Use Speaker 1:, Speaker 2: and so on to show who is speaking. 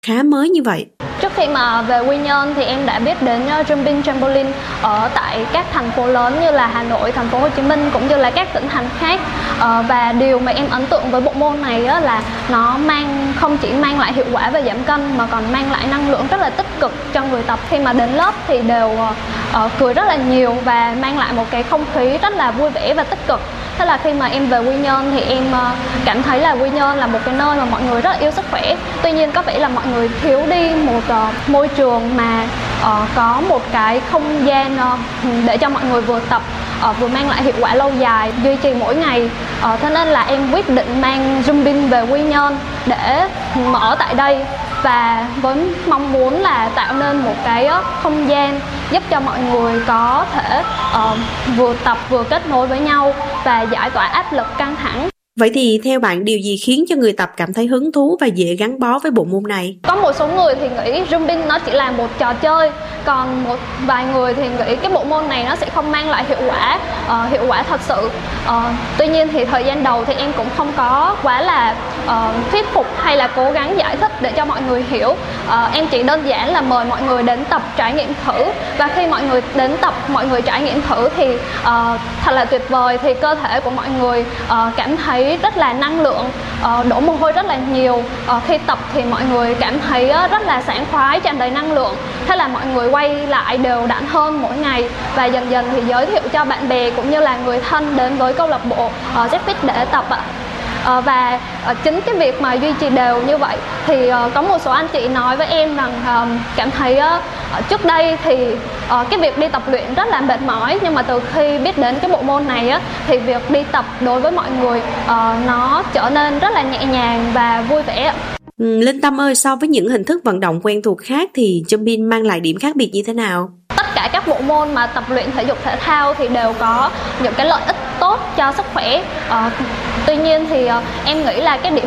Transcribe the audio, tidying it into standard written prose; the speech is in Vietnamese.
Speaker 1: khá mới như vậy?
Speaker 2: Trước khi mà về Quy Nhơn thì em đã biết đến Jumping Trampoline ở tại các thành phố lớn như là Hà Nội, thành phố Hồ Chí Minh cũng như là các tỉnh thành khác. Và điều mà em ấn tượng với bộ môn này là nó không chỉ mang lại hiệu quả về giảm cân mà còn mang lại năng lượng rất là tích cực cho người tập. Khi mà đến lớp thì đều cười rất là nhiều và mang lại một cái không khí rất là vui vẻ và tích cực. Thế là khi mà em về Quy Nhơn thì em cảm thấy là Quy Nhơn là một cái nơi mà mọi người rất yêu sức khỏe. Tuy nhiên có vẻ là mọi người thiếu đi một môi trường mà có một cái không gian để cho mọi người vừa tập vừa mang lại hiệu quả lâu dài, duy trì mỗi ngày. Thế nên là em quyết định mang Jumping về Quy Nhơn để mở tại đây, và với mong muốn là tạo nên một cái không gian giúp cho mọi người có thể vừa tập vừa kết nối với nhau và giải tỏa áp lực căng thẳng.
Speaker 1: Vậy thì theo bạn, điều gì khiến cho người tập cảm thấy hứng thú và dễ gắn bó với bộ môn này?
Speaker 2: Có một số người thì nghĩ Jumping nó chỉ là một trò chơi, còn một vài người thì nghĩ cái bộ môn này nó sẽ không mang lại hiệu quả thật sự. Tuy nhiên thì thời gian đầu thì em cũng không có quá là thuyết phục hay là cố gắng giải thích để cho mọi người hiểu. Em chỉ đơn giản là mời mọi người đến tập trải nghiệm thử, và khi mọi người đến tập, mọi người trải nghiệm thử thì thật là tuyệt vời. Thì cơ thể của mọi người cảm thấy rất là năng lượng, đổ mồ hôi rất là nhiều. Khi tập thì mọi người cảm thấy rất là sảng khoái, tràn đầy năng lượng. Thế là mọi người quay lại đều đặn hơn mỗi ngày, và dần dần thì giới thiệu cho bạn bè cũng như là người thân đến với câu lạc bộ ZFit để tập ạ. Và chính cái việc mà duy trì đều như vậy thì có một số anh chị nói với em rằng cảm thấy trước đây thì cái việc đi tập luyện rất là mệt mỏi, nhưng mà từ khi biết đến cái bộ môn này thì việc đi tập đối với mọi người nó trở nên rất là nhẹ nhàng và vui vẻ.
Speaker 1: Linh Tâm ơi, so với những hình thức vận động quen thuộc khác thì Jumping mang lại điểm khác biệt như thế nào?
Speaker 2: Tất cả các bộ môn mà tập luyện thể dục thể thao thì đều có những cái lợi ích tốt cho sức khỏe. Tuy nhiên thì em nghĩ là cái điểm